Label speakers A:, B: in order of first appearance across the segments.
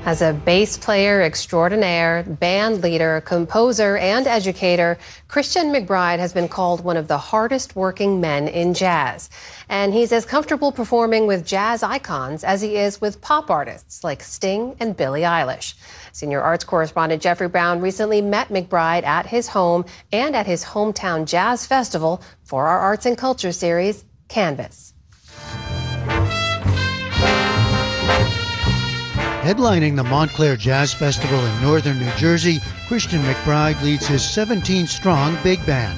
A: As a bass player extraordinaire, band leader, composer, and educator, Christian McBride has been called one of the hardest working men in jazz. And he's as comfortable performing with jazz icons as he is with pop artists like Sting and Billie Eilish. Senior arts correspondent Jeffrey Brown recently met McBride at his home and at his hometown jazz festival for our Arts and Culture series, Canvas.
B: Headlining the Montclair Jazz Festival in northern New Jersey, Christian McBride leads his 17-strong big band.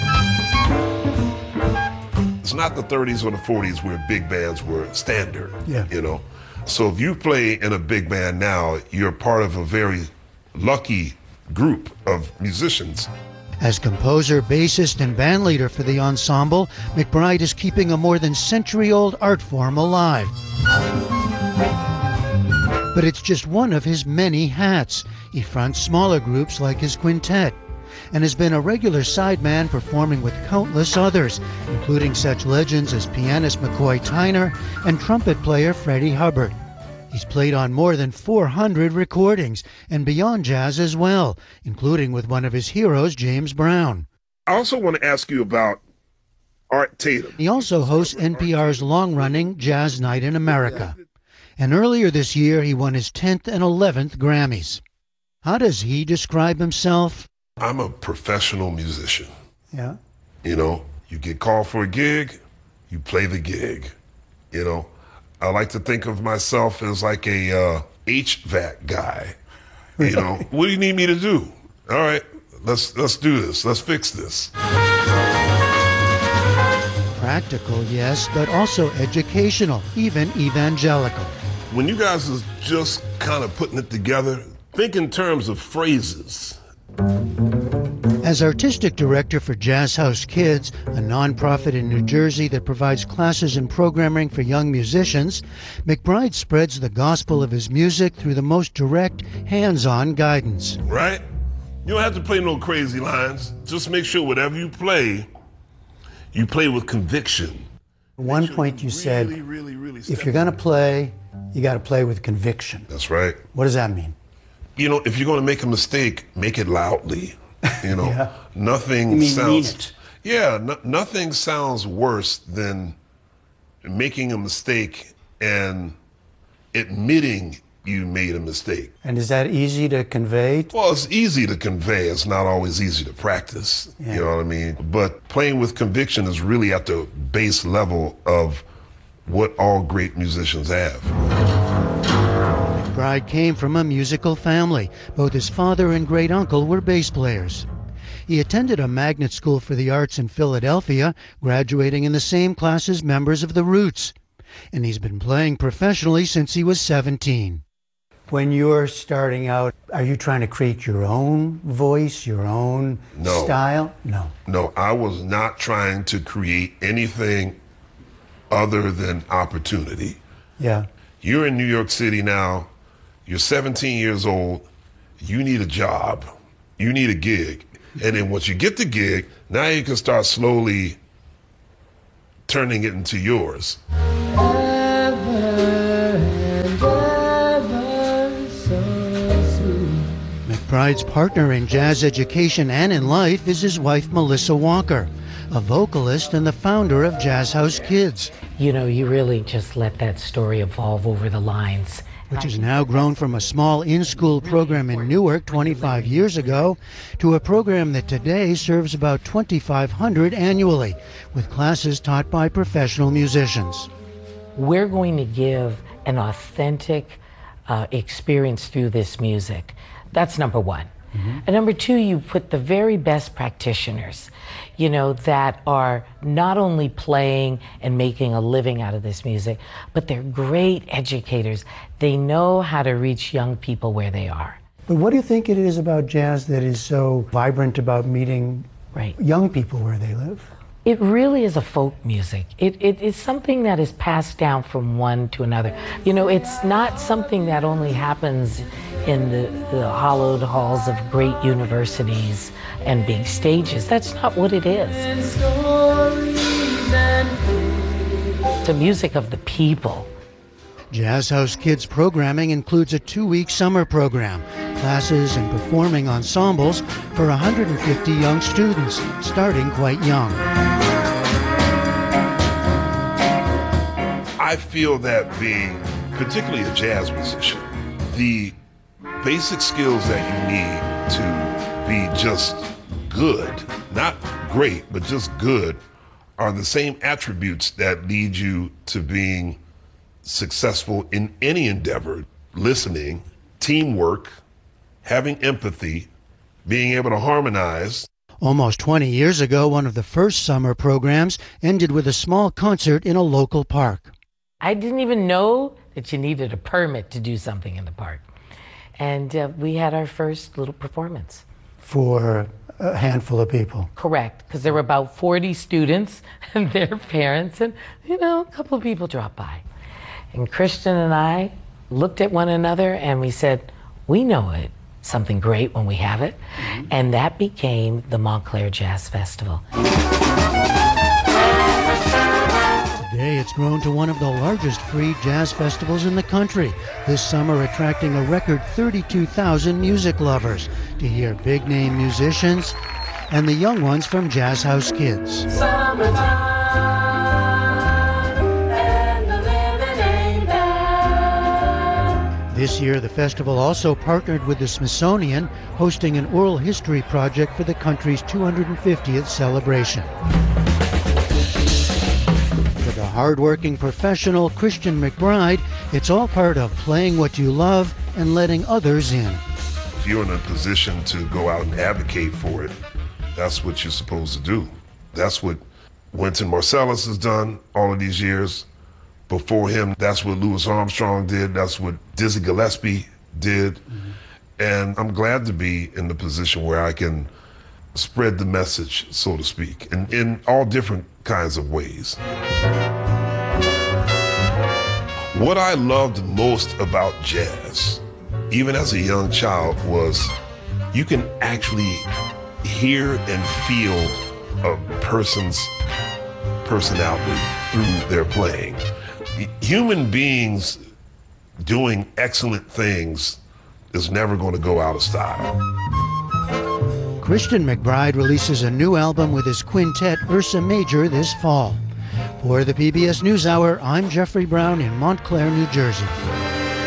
C: It's not the 30s or the 40s where big bands were standard,
B: yeah.
C: You know. So if you play in a big band now, you're part of a very lucky group of musicians.
B: As composer, bassist, and bandleader for the ensemble, McBride is keeping a more than century-old art form alive. But it's just one of his many hats. He fronts smaller groups like his quintet and has been a regular sideman performing with countless others, including such legends as pianist McCoy Tyner and trumpet player Freddie Hubbard. He's played on more than 400 recordings and beyond jazz as well, including with one of his heroes, James Brown.
C: I also want to ask you about Art Tatum.
B: He also hosts NPR's long-running Jazz Night in America. And earlier this year, he won his 10th and 11th Grammys. How does he describe himself?
C: I'm a professional musician.
B: Yeah.
C: You know, you get called for a gig, you play the gig. You know, I like to think of myself as like a HVAC guy. You know, what do you need me to do? All right, let's do this. Let's fix this.
B: Practical, yes, but also educational, even evangelical.
C: When you guys are just kind of putting it together, think in terms of phrases.
B: As artistic director for Jazz House Kids, a nonprofit in New Jersey that provides classes and programming for young musicians, McBride spreads the gospel of his music through the most direct, hands-on guidance.
C: Right? You don't have to play no crazy lines. Just make sure whatever you play with conviction.
B: At one point you said, if you're going to play, you got to play with conviction.
C: That's right.
B: What does that mean?
C: You know, if you're going to make a mistake, make it loudly. You know,
B: yeah.
C: Nothing
B: mean it.
C: Yeah, nothing sounds worse than making a mistake and admitting you made a mistake.
B: And is that easy to convey?
C: Well, it's easy to convey. It's not always easy to practice. Yeah. You know what I mean? But playing with conviction is really at the base level of what all great musicians have.
B: McBride came from a musical family. Both his father and great-uncle were bass players. He attended a magnet school for the arts in Philadelphia, graduating in the same class as members of the Roots. And he's been playing professionally since he was 17. When you're starting out, are you trying to create your own voice, your own style?
C: No, I was not trying to create anything other than opportunity.
B: Yeah.
C: You're in New York City now. You're 17 years old. You need a job. You need a gig. And then once you get the gig, now you can start slowly turning it into yours.
B: McBride's partner in jazz education and in life is his wife, Melissa Walker, a vocalist and the founder of Jazz House Kids.
D: You know, you really just let that story evolve over the lines.
B: Which has now grown from a small in-school program in Newark 25 years ago to a program that today serves about 2,500 annually, with classes taught by professional musicians.
D: We're going to give an authentic experience through this music. That's number one. Mm-hmm. And number two, you put the very best practitioners, you know, that are not only playing and making a living out of this music, but they're great educators. They know how to reach young people where they are.
B: But what do you think it is about jazz that is so vibrant about meeting young people where they live?
D: It really is a folk music. It is something that is passed down from one to another. You know, it's not something that only happens in the hallowed halls of great universities and big stages. That's not what it is. It's the music of the people.
B: Jazz House Kids programming includes a 2-week summer program, classes and performing ensembles for 150 young students, starting quite young.
C: I feel that being particularly a jazz musician, the basic skills that you need to be just good, not great, but just good, are the same attributes that lead you to being successful in any endeavor: listening, teamwork, having empathy, being able to harmonize.
B: Almost 20 years ago, one of the first summer programs ended with a small concert in a local park.
D: I didn't even know that you needed a permit to do something in the park. And we had our first little performance.
B: For a handful of people.
D: Correct, because there were about 40 students and their parents, and, a couple of people dropped by. And Christian and I looked at one another and we said, we know it, something great when we have it. Mm-hmm. And that became the Montclair Jazz Festival.
B: Today it's grown to one of the largest free jazz festivals in the country, this summer attracting a record 32,000 music lovers to hear big-name musicians and the young ones from Jazz House Kids.
E: Summertime, and the living ain't bad.
B: This year the festival also partnered with the Smithsonian, hosting an oral history project for the country's 250th celebration. Hard-working professional Christian McBride, it's all part of playing what you love and letting others in.
C: If you're in a position to go out and advocate for it, that's what you're supposed to do. That's what Wynton Marsalis has done all of these years. Before him, that's what Louis Armstrong did. That's what Dizzy Gillespie did. Mm-hmm. And I'm glad to be in the position where I can spread the message, so to speak, in all different kinds of ways. What I loved most about jazz, even as a young child, was you can actually hear and feel a person's personality through their playing. Human beings doing excellent things is never going to go out of style.
B: Christian McBride releases a new album with his quintet Ursa Major this fall. For the PBS NewsHour, I'm Jeffrey Brown in Montclair, New Jersey.